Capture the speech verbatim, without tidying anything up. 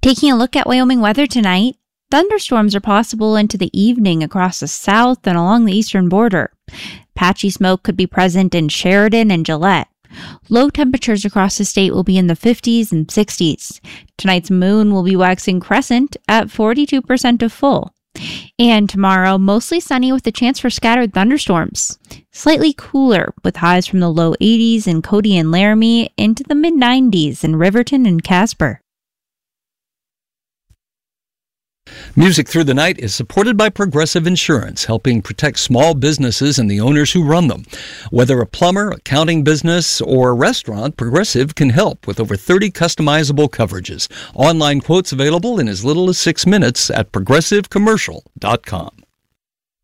Taking a look at Wyoming weather tonight, thunderstorms are possible into the evening across the south and along the eastern border. Patchy smoke could be present in Sheridan and Gillette. Low temperatures across the state will be in the fifties and sixties. Tonight's moon will be waxing crescent at forty-two percent of full. And tomorrow, mostly sunny with a chance for scattered thunderstorms. Slightly cooler with highs from the low eighties in Cody and Laramie into the mid nineties in Riverton and Casper. Music Through the Night is supported by Progressive Insurance, helping protect small businesses and the owners who run them. Whether a plumber, accounting business, or a restaurant, Progressive can help with over thirty customizable coverages. Online quotes available in as little as six minutes at progressive commercial dot com.